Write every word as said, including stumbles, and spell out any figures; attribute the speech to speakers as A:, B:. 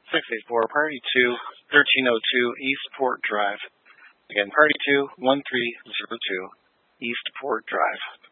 A: six eight four, Party two, thirteen oh two East Port Drive. Again, Party two, one three zero two East Port Drive.